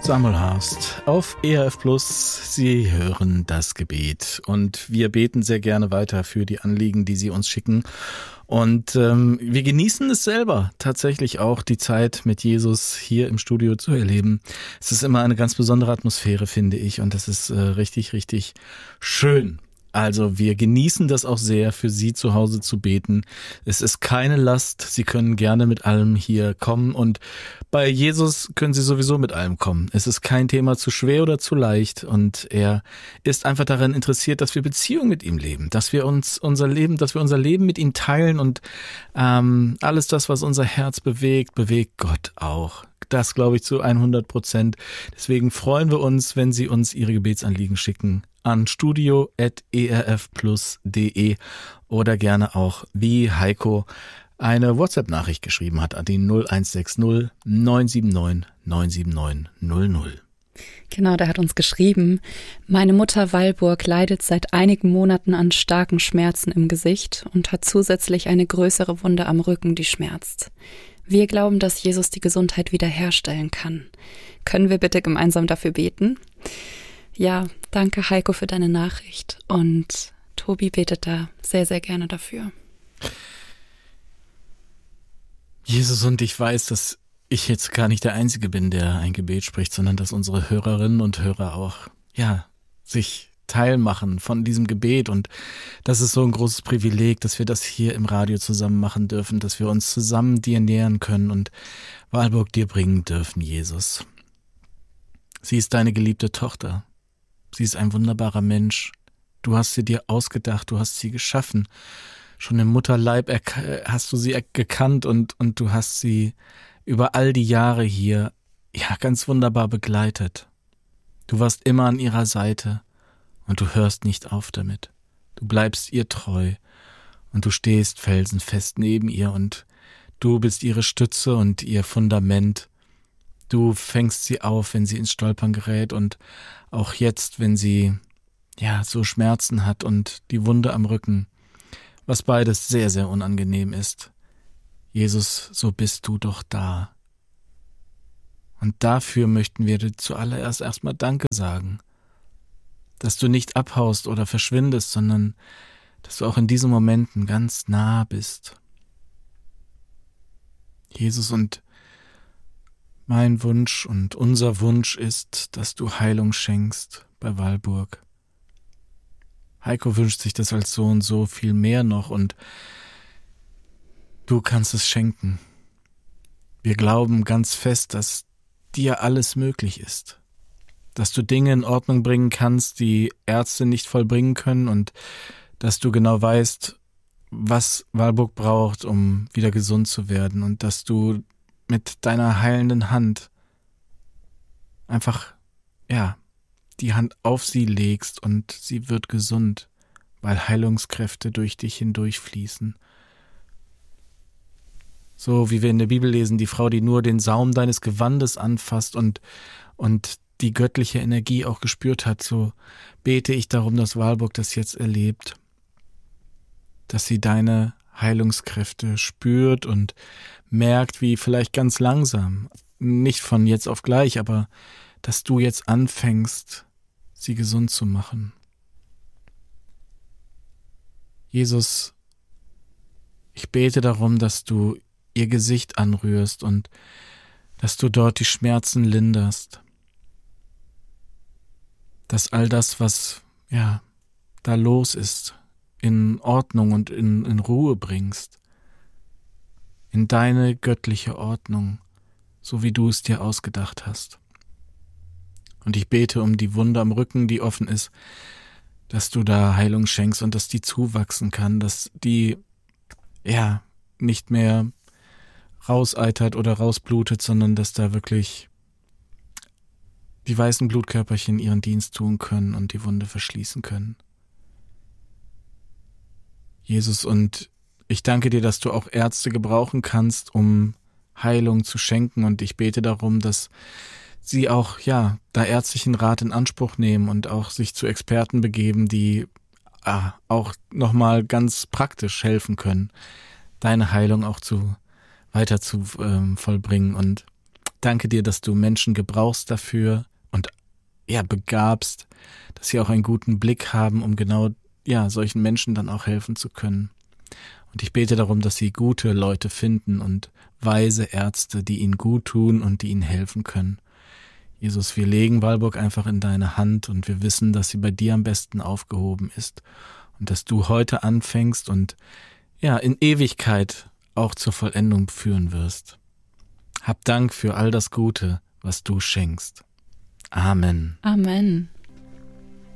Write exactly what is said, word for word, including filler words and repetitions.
Samuel Harfst auf E R F Plus. Sie hören das Gebet und wir beten sehr gerne weiter für die Anliegen, die Sie uns schicken. Und ähm, wir genießen es selber, tatsächlich auch die Zeit mit Jesus hier im Studio zu erleben. Es ist immer eine ganz besondere Atmosphäre, finde ich, und das ist äh, richtig, richtig schön. Also wir genießen das auch sehr, für Sie zu Hause zu beten. Es ist keine Last. Sie können gerne mit allem hier kommen und bei Jesus können Sie sowieso mit allem kommen. Es ist kein Thema zu schwer oder zu leicht und er ist einfach daran interessiert, dass wir Beziehung mit ihm leben, dass wir uns unser Leben, dass wir unser Leben mit ihm teilen und ähm, alles das, was unser Herz bewegt, bewegt Gott auch. Das glaube ich zu hundert Prozent. Deswegen freuen wir uns, wenn Sie uns Ihre Gebetsanliegen schicken an studio at e r f plus punkt d e oder gerne auch, wie Heiko eine WhatsApp-Nachricht geschrieben hat, an die null eins sechs null neun sieben neun neun sieben neun null null. Genau, der hat uns geschrieben: Meine Mutter Walburg leidet seit einigen Monaten an starken Schmerzen im Gesicht und hat zusätzlich eine größere Wunde am Rücken, die schmerzt. Wir glauben, dass Jesus die Gesundheit wiederherstellen kann. Können wir bitte gemeinsam dafür beten? Ja, danke Heiko für deine Nachricht und Tobi betet da sehr, sehr gerne dafür. Jesus, und ich weiß, dass ich jetzt gar nicht der Einzige bin, der ein Gebet spricht, sondern dass unsere Hörerinnen und Hörer auch, ja, sich teilmachen von diesem Gebet, und das ist so ein großes Privileg, dass wir das hier im Radio zusammen machen dürfen, dass wir uns zusammen dir nähern können und Walburg dir bringen dürfen, Jesus. Sie ist deine geliebte Tochter. Sie ist ein wunderbarer Mensch. Du hast sie dir ausgedacht, du hast sie geschaffen. Schon im Mutterleib hast du sie gekannt und, und du hast sie über all die Jahre hier, ja, ganz wunderbar begleitet. Du warst immer an ihrer Seite und du hörst nicht auf damit. Du bleibst ihr treu und du stehst felsenfest neben ihr und du bist ihre Stütze und ihr Fundament. Du fängst sie auf, wenn sie ins Stolpern gerät, und auch jetzt, wenn sie ja so Schmerzen hat und die Wunde am Rücken, was beides sehr, sehr unangenehm ist. Jesus, so bist du doch da. Und dafür möchten wir dir zuallererst erstmal Danke sagen, dass du nicht abhaust oder verschwindest, sondern dass du auch in diesen Momenten ganz nah bist. Jesus, und mein Wunsch und unser Wunsch ist, dass du Heilung schenkst bei Walburg. Heiko wünscht sich das als Sohn so viel mehr noch und du kannst es schenken. Wir glauben ganz fest, dass dir alles möglich ist. Dass du Dinge in Ordnung bringen kannst, die Ärzte nicht vollbringen können, und dass du genau weißt, was Walburg braucht, um wieder gesund zu werden, und dass du mit deiner heilenden Hand einfach, ja, die Hand auf sie legst und sie wird gesund, weil Heilungskräfte durch dich hindurchfließen. So wie wir in der Bibel lesen, die Frau, die nur den Saum deines Gewandes anfasst und, und die göttliche Energie auch gespürt hat, so bete ich darum, dass Walburg das jetzt erlebt, dass sie deine Heilungskräfte spürt und merkt, wie vielleicht ganz langsam, nicht von jetzt auf gleich, aber dass du jetzt anfängst, sie gesund zu machen. Jesus, ich bete darum, dass du ihr Gesicht anrührst und dass du dort die Schmerzen linderst. Dass all das, was ja da los ist, in Ordnung und in, in Ruhe bringst. In deine göttliche Ordnung, so wie du es dir ausgedacht hast. Und ich bete um die Wunde am Rücken, die offen ist, dass du da Heilung schenkst und dass die zuwachsen kann, dass die ja nicht mehr rauseitert oder rausblutet, sondern dass da wirklich die weißen Blutkörperchen ihren Dienst tun können und die Wunde verschließen können. Jesus, und ich danke dir, dass du auch Ärzte gebrauchen kannst, um Heilung zu schenken, und ich bete darum, dass sie auch, ja, da ärztlichen Rat in Anspruch nehmen und auch sich zu Experten begeben, die ah, auch nochmal ganz praktisch helfen können, deine Heilung auch zu weiter zu ähm, vollbringen. Und danke dir, dass du Menschen gebrauchst dafür und ja, begabst, dass sie auch einen guten Blick haben, um genau ja, solchen Menschen dann auch helfen zu können. Und ich bete darum, dass sie gute Leute finden und weise Ärzte, die ihnen gut tun und die ihnen helfen können. Jesus, wir legen Walburg einfach in deine Hand und wir wissen, dass sie bei dir am besten aufgehoben ist und dass du heute anfängst und ja, in Ewigkeit auch zur Vollendung führen wirst. Hab Dank für all das Gute, was du schenkst. Amen. Amen.